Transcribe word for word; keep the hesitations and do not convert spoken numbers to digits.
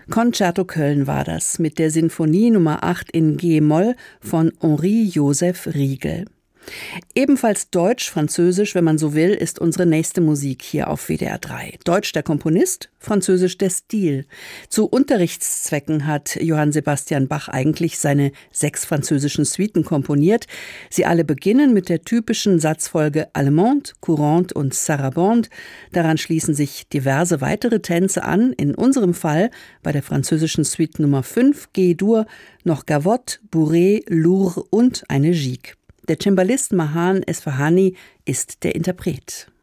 Concerto Köln war das mit der Sinfonie Nummer acht in G-Moll von Henri Joseph Riegel. Ebenfalls deutsch-französisch, wenn man so will, ist unsere nächste Musik hier auf W D R drei. Deutsch der Komponist, französisch der Stil. Zu Unterrichtszwecken hat Johann Sebastian Bach eigentlich seine sechs französischen Suiten komponiert. Sie alle beginnen mit der typischen Satzfolge Allemande, Courante und Sarabande. Daran schließen sich diverse weitere Tänze an. In unserem Fall bei der französischen Suite Nummer fünf, G-Dur, noch Gavotte, Bourrée, Lourd und eine Gigue. Der Cembalist Mahan Esfahani ist der Interpret.